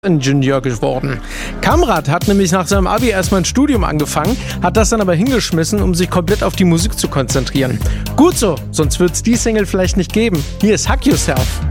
Ingenieur geworden. Kamrat hat nämlich nach seinem Abi erstmal ein Studium angefangen, hat das dann aber hingeschmissen, um sich komplett auf die Musik zu konzentrieren. Gut so, sonst wird's die Single vielleicht nicht geben. Hier ist Hug Yourself.